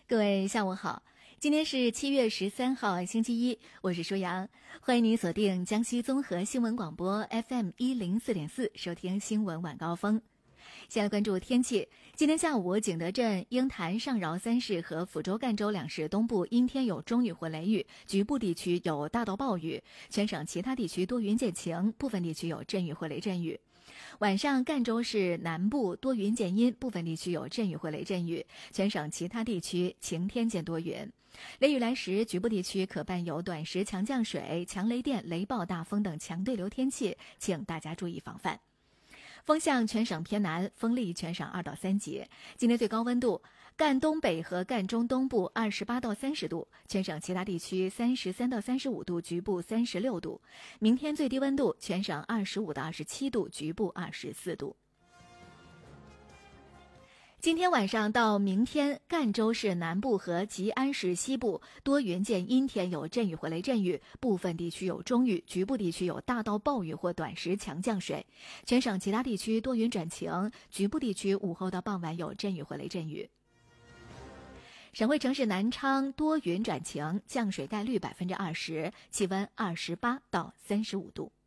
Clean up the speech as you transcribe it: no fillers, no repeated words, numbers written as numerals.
各位下午好，今天是7月13号星期一，我是舒阳，欢迎您锁定江西综合新闻广播 FM104.4 收听新闻晚高峰。先来关注天气，今天下午景德镇、鹰潭、上饶三市和抚州、赣州两市东部阴天有中雨或雷雨，局部地区有大到暴雨，全省其他地区多云见晴，部分地区有阵雨或雷阵雨。晚上赣州市南部多云见阴，部分地区有阵雨或雷阵雨，全省其他地区晴天见多云。雷雨来时，局部地区可伴有短时强降水、强雷电、雷暴大风等强对流天气，请大家注意防范。风向全省偏南，风力全省2到3级。今天最高温度，赣东北和赣中东部28到30度，全省其他地区33到35度，局部36度。明天最低温度，全省25到27度，局部24度。今天晚上到明天，赣州市南部和吉安市西部多云见阴天，有阵雨或雷阵雨，部分地区有中雨，局部地区有大到暴雨或短时强降水。全省其他地区多云转晴，局部地区午后到傍晚有阵雨或雷阵雨。省会城市南昌多云转晴，降水概率20%，气温28到35度。